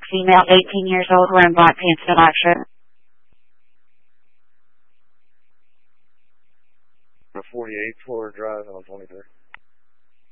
female, 18 years old, wearing black pants and a black shirt. 48 Florida Drive on 23.